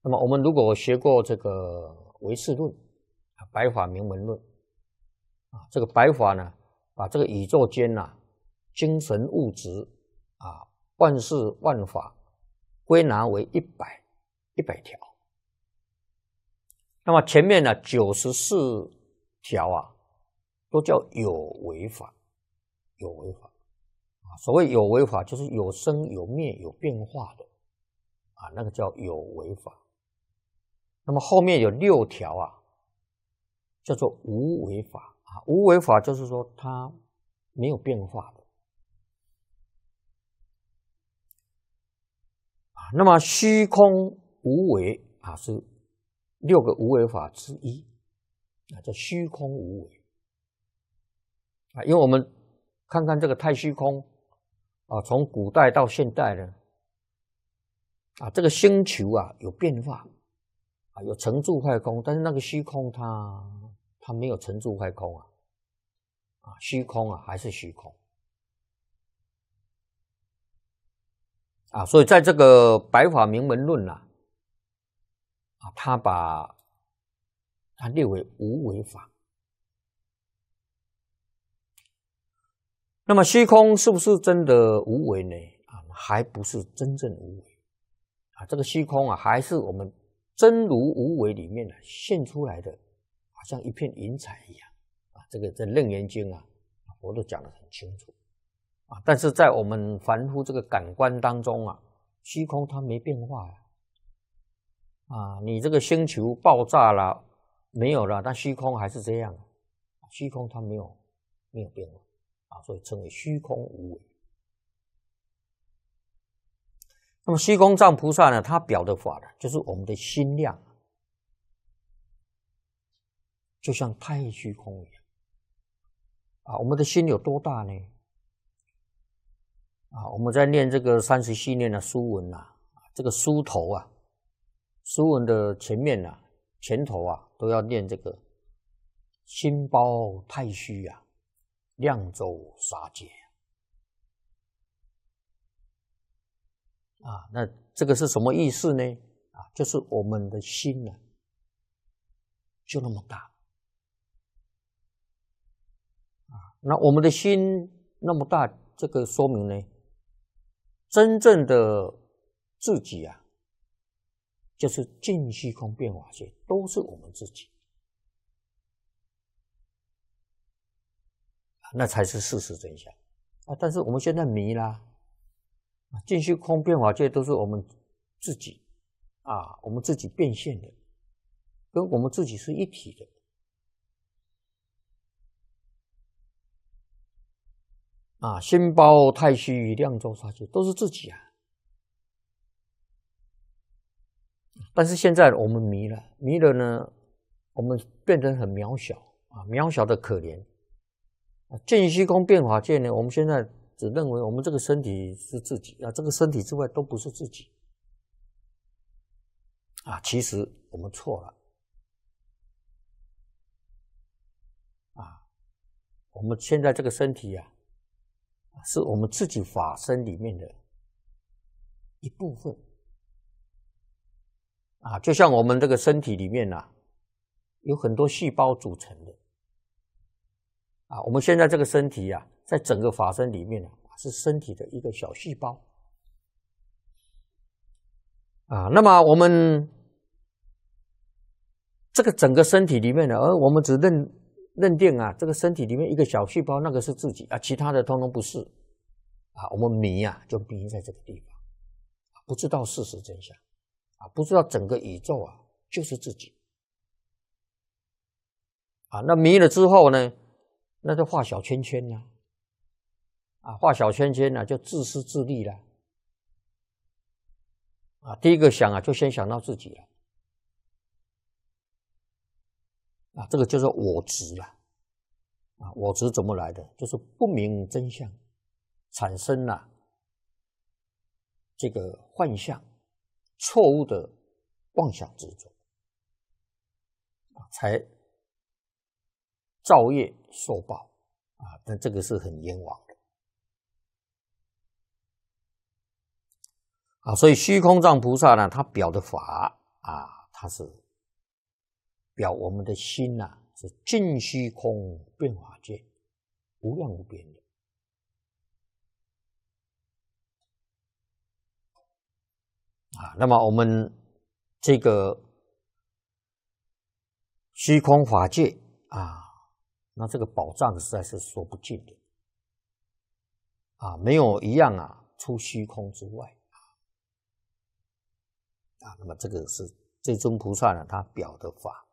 那么我们如果学过这个唯识论、白法明门论这个白法呢，把这个宇宙间精神物质万事万法归纳为100条。那么前面呢94条都叫有为法，有为法所谓有为法就是有生有灭有变化的那个叫有为法。那么后面有6条叫做无为法无为法就是说它没有变化的那么虚空无为是6个无为法之一叫虚空无为因为我们看看这个太虚空从古代到现代呢这个星球有变化有成住坏空，但是那个虚空它没有成住坏空虚空还是虚空所以在这个白法明门论它把它列为无为法。那么虚空是不是真的无为呢？还不是真正无为这个虚空还是我们真如无为里面现出来的，好像一片云彩一样这个在楞严经我都讲得很清楚但是在我们凡夫这个感官当中虚空它没变化你这个星球爆炸了没有了，但虚空还是这样虚空它没有变化所以称为虚空无为。那么虚空藏菩萨呢，他表的法呢，就是我们的心量就像太虚空一样我们的心有多大呢？我们在念这个30系念的书文这个书头书文的前面前头都要念这个心包太虚量周沙界那这个是什么意思呢？就是我们的心就那么大那我们的心那么大，这个说明呢，真正的自己就是尽虚空变法界，都是我们自己那才是事实真相但是我们现在迷啦尽虚空变法界都是我们自己我们自己变现的，跟我们自己是一体的心包太虚量周沙界都是自己但是现在我们迷了呢，我们变成很渺小渺小的可怜尽虚空变法界呢，我们现在只认为我们这个身体是自己这个身体之外都不是自己其实我们错了我们现在这个身体是我们自己法身里面的一部分就像我们这个身体里面有很多细胞组成的我们现在这个身体在整个法身里面是身体的一个小细胞那么我们这个整个身体里面我们只认定这个身体里面一个小细胞那个是自己其他的通通不是我们迷就迷在这个地方不知道事实真相不知道整个宇宙就是自己那迷了之后呢，那就画小圈圈画小圈圈就自私自利了第一个想就先想到自己了这个就是我执了我执怎么来的？就是不明真相，产生了这个幻象，错误的妄想执着才造业受报但这个是很冤枉的所以虚空藏菩萨呢，他表的法它是表我们的心是尽虚空遍法界，无量无边的。那么我们这个虚空法界那这个宝藏实在是说不尽的没有一样出虚空之外那么这个是这尊菩萨呢，他表的法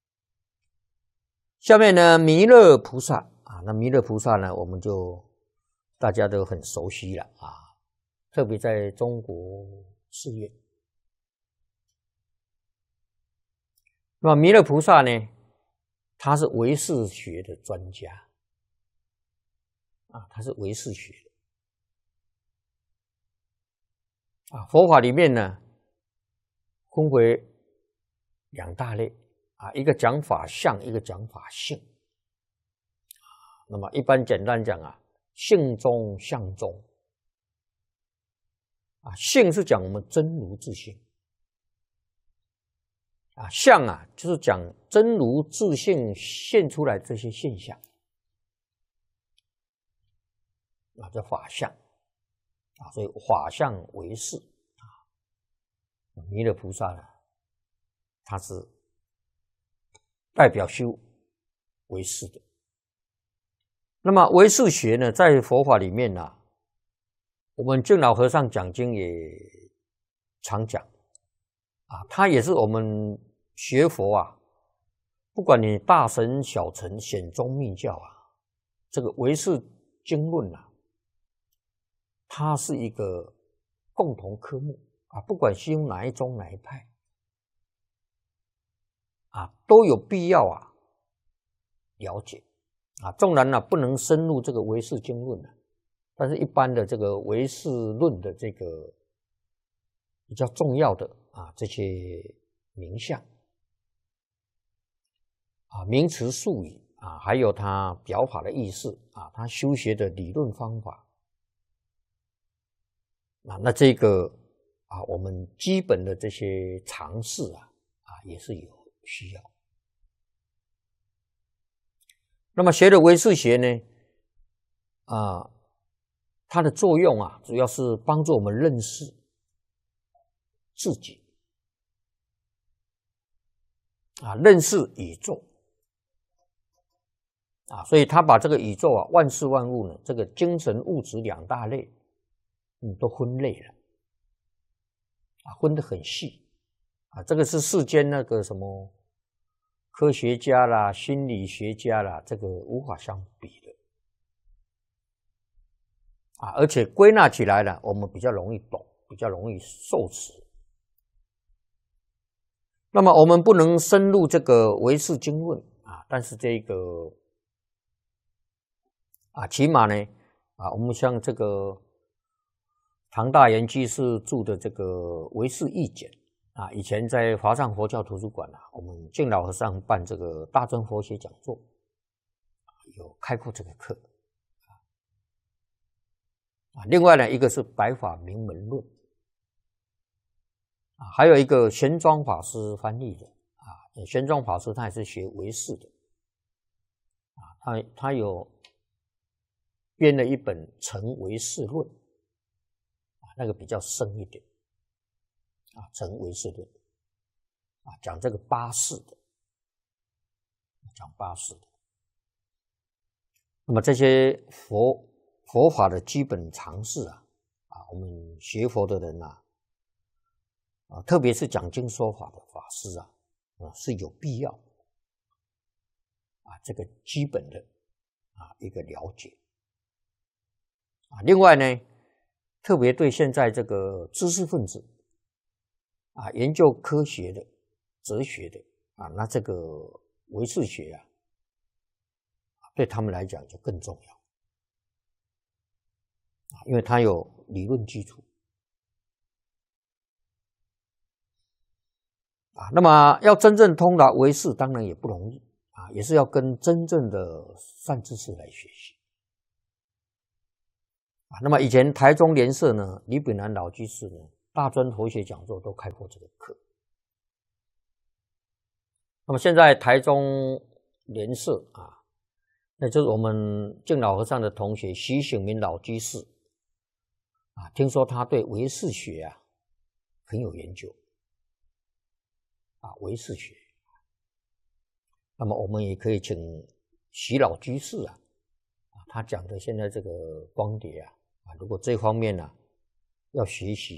下面呢，弥勒菩萨那弥勒菩萨呢，我们就大家都很熟悉了特别在中国寺院。那么弥勒菩萨呢，他是唯识学的专家他是唯识学的佛法里面呢，分为两大类一个讲法相，一个讲法性那么一般简单讲性中相中性是讲我们真如自性相就是讲真如自性现出来这些现象叫法相所以法相唯识弥勒菩萨呢，他是代表修唯识的。那么唯识学呢，在佛法里面我们净老和尚讲经也常讲它也是我们学佛不管你大乘小乘显宗密教这个唯识经论它是一个共同科目不管是用哪一宗哪一派都有必要了解纵然不能深入这个唯识经论但是一般的这个唯识论的这个比较重要的这些名相名词术语还有它表法的意思它修学的理论方法那这个我们基本的这些常识也是有需要。那么学的唯识学呢它的作用主要是帮助我们认识自己认识宇宙所以他把这个宇宙万事万物呢，这个精神物质两大类都分类了分得很细这个是世间那个什么科学家啦、心理学家啦，这个无法相比的而且归纳起来呢，我们比较容易懂，比较容易受持。那么我们不能深入这个唯识经论但是这个起码呢我们像这个唐大元居士著的这个唯识义简以前在华藏佛教图书馆我们净老和尚办这个大乘佛学讲座有开过这个课另外呢，一个是白法明门论还有一个玄奘法师翻译的玄奘法师他也是学唯识的他有编了一本《成唯识论》那个比较深一点成唯识论讲这个八识的，讲八识的。那么这些佛法的基本常识我们学佛的人特别是讲经说法的法师是有必要这个基本的一个了解另外呢，特别对现在这个知识分子研究科学的、哲学的那这个唯识学对他们来讲就更重要因为它有理论基础那么要真正通达唯识当然也不容易也是要跟真正的善知识来学习那么以前台中莲社呢，李炳南老居士呢，大专佛学讲座都开过这个课那么现在台中联社啊，那就是我们敬老和尚的同学徐醒明老居士啊，听说他对唯识学啊很有研究啊，唯识学。那么我们也可以请徐老居士啊，他讲的现在这个光碟啊，如果这方面呢要学习。